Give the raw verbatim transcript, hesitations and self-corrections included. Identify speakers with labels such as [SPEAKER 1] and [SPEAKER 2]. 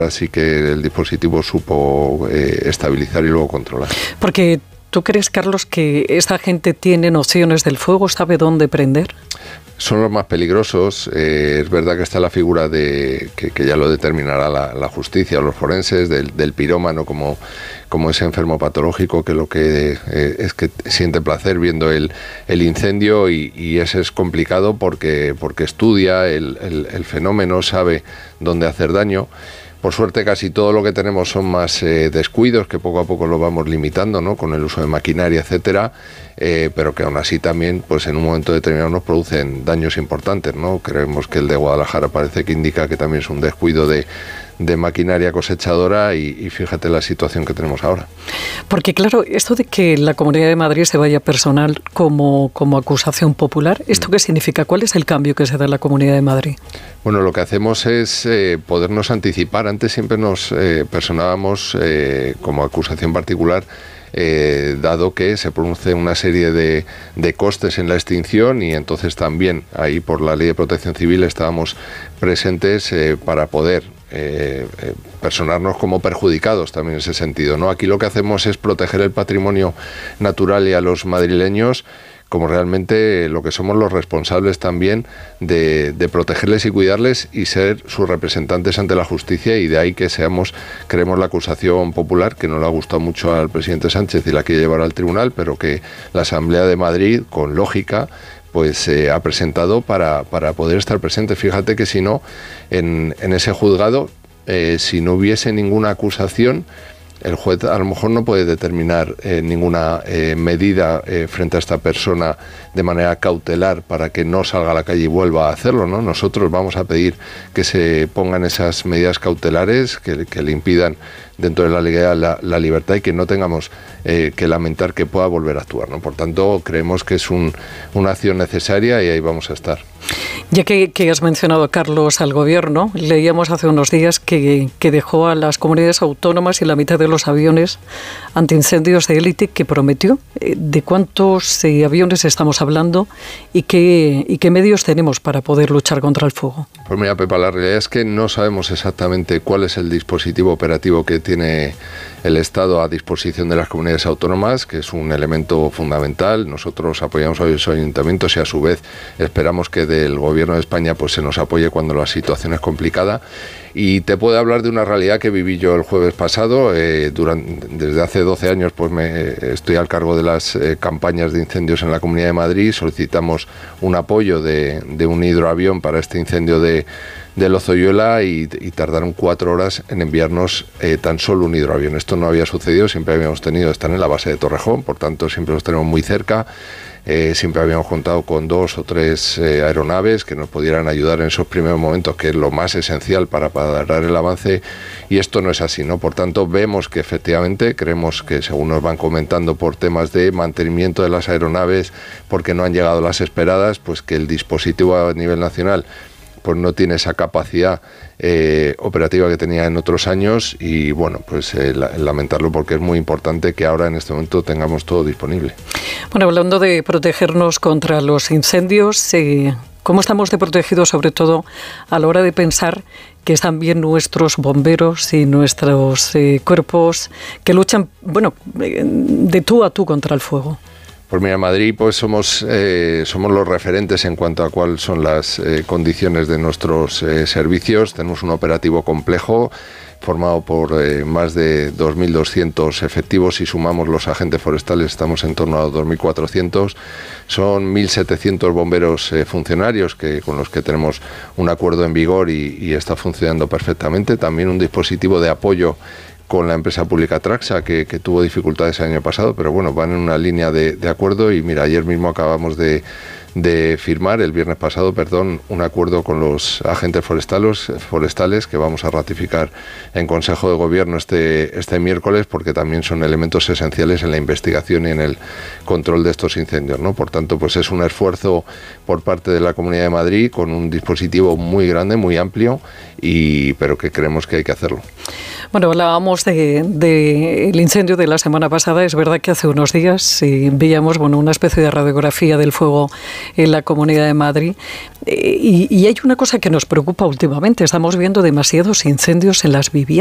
[SPEAKER 1] Así que el dispositivo supo eh, estabilizar y luego controlar.
[SPEAKER 2] Porque ¿tú crees, Carlos, que esta gente tiene nociones del fuego, sabe dónde prender?
[SPEAKER 1] Son los más peligrosos. Eh, es verdad que está la figura de que, que ya lo determinará la, la justicia o los forenses del, del pirómano como, como ese enfermo patológico que lo que eh, es que siente placer viendo el, el incendio y, y ese es complicado porque, porque estudia el, el, el fenómeno, sabe dónde hacer daño. Por suerte casi todo lo que tenemos son más eh, descuidos, que poco a poco lo vamos limitando, ¿no? Con el uso de maquinaria, etcétera, eh, pero que aún así también, pues en un momento determinado nos producen daños importantes, ¿no? Creemos que el de Guadalajara parece que indica que también es un descuido de, de maquinaria cosechadora y, y fíjate la situación que tenemos ahora.
[SPEAKER 2] Porque claro, esto de que la Comunidad de Madrid se vaya personal como, como acusación popular, ¿esto qué significa? ¿Cuál es el cambio que se da en la Comunidad de Madrid?
[SPEAKER 1] Bueno, lo que hacemos es eh, podernos anticipar. Antes siempre nos eh, personábamos eh, como acusación particular, eh, dado que se produce una serie de, de costes en la extinción y entonces también ahí por la Ley de Protección Civil estábamos presentes eh, para poder Eh, eh, personarnos como perjudicados también en ese sentido, ¿no? Aquí lo que hacemos es proteger el patrimonio natural y a los madrileños como realmente lo que somos los responsables también de, de protegerles y cuidarles y ser sus representantes ante la justicia, y de ahí que seamos, creemos, la acusación popular que no le ha gustado mucho al presidente Sánchez y la quiere llevar al tribunal, pero que la Asamblea de Madrid, con lógica, pues eh, ha presentado para, para poder estar presente. Fíjate que si no, en, en ese juzgado, eh, si no hubiese ninguna acusación, el juez a lo mejor no puede determinar eh, ninguna eh, medida eh, frente a esta persona de manera cautelar para que no salga a la calle y vuelva a hacerlo, ¿no? Nosotros vamos a pedir que se pongan esas medidas cautelares que, que le impidan dentro de la legalidad la, la libertad y que no tengamos eh, que lamentar que pueda volver a actuar, ¿no? Por tanto, creemos que es un, una acción necesaria y ahí vamos a estar.
[SPEAKER 2] Ya que, que has mencionado, Carlos, al Gobierno, leíamos hace unos días que, que dejó a las comunidades autónomas y la mitad de los aviones antiincendios de élite que prometió. ¿De cuántos eh, aviones estamos hablando y qué, y qué medios tenemos para poder luchar contra el fuego?
[SPEAKER 1] Pues mira, Pepa, la realidad es que no sabemos exactamente cuál es el dispositivo operativo que tiene el Estado a disposición de las comunidades autónomas, que es un elemento fundamental. Nosotros apoyamos a los ayuntamientos y a su vez esperamos que del Gobierno de España pues se nos apoye cuando la situación es complicada. Y te puedo hablar de una realidad que viví yo el jueves pasado. Eh, durante, desde hace doce años pues me, estoy al cargo de las eh, campañas de incendios en la Comunidad de Madrid. Solicitamos un apoyo de, de un hidroavión para este incendio de, de Lozoyuela y, y tardaron cuatro horas en enviarnos eh, tan solo un hidroavión. Esto no había sucedido, siempre habíamos tenido, están en la base de Torrejón, por tanto siempre los tenemos muy cerca. Eh, siempre habíamos contado con dos o tres eh, aeronaves que nos pudieran ayudar en esos primeros momentos, que es lo más esencial para, para dar el avance, y esto no es así, ¿no? Por tanto, vemos que efectivamente, creemos que según nos van comentando por temas de mantenimiento de las aeronaves, porque no han llegado las esperadas, pues que el dispositivo a nivel nacional pues no tiene esa capacidad eh, operativa que tenía en otros años y bueno, pues eh, la, lamentarlo porque es muy importante que ahora en este momento tengamos todo disponible.
[SPEAKER 2] Bueno, hablando de protegernos contra los incendios, eh, ¿cómo estamos de protegidos sobre todo a la hora de pensar que están bien nuestros bomberos y nuestros eh, cuerpos que luchan, bueno, de tú a tú contra el fuego?
[SPEAKER 1] Pues mira, en Madrid pues somos, eh, somos los referentes en cuanto a cuáles son las eh, condiciones de nuestros eh, servicios. Tenemos un operativo complejo formado por eh, más de dos mil doscientos efectivos. Si sumamos los agentes forestales estamos en torno a dos mil cuatrocientos. Son mil setecientos bomberos eh, funcionarios que, con los que tenemos un acuerdo en vigor y, y está funcionando perfectamente. También un dispositivo de apoyo con la empresa pública Traxa, que, que tuvo dificultades el año pasado, pero bueno, van en una línea de, de acuerdo y mira, ayer mismo acabamos de, de firmar, el viernes pasado, perdón, un acuerdo con los agentes forestales, forestales que vamos a ratificar en Consejo de Gobierno este, este miércoles, porque también son elementos esenciales en la investigación y en el control de estos incendios, ¿no? Por tanto, pues es un esfuerzo por parte de la Comunidad de Madrid con un dispositivo muy grande, muy amplio, y pero que creemos que hay que hacerlo.
[SPEAKER 2] Bueno, hablábamos del de, de incendio de la semana pasada. Es verdad que hace unos días eh, veíamos bueno, una especie de radiografía del fuego en la Comunidad de Madrid. Eh, y, y hay una cosa que nos preocupa últimamente. Estamos viendo demasiados incendios en las viviendas.